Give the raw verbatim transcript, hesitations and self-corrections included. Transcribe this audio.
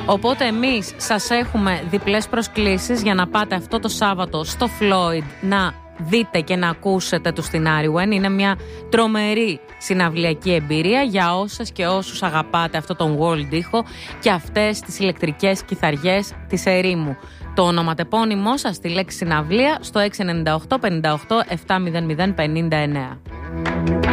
Οπότε εμείς σας έχουμε διπλές προσκλήσεις για να πάτε αυτό το Σάββατο στο Floyd να δείτε και να ακούσετε τους στην Άριουεν. Είναι μια τρομερή συναυλιακή εμπειρία για όσες και όσους αγαπάτε αυτό τον world ήχο και αυτές τις ηλεκτρικές κιθαριές της ερήμου. Το ονοματεπώνυμό σας στη λέξη συναυλία στο έξι εννιά οκτώ πέντε οκτώ επτά μηδέν μηδέν πέντε εννέα.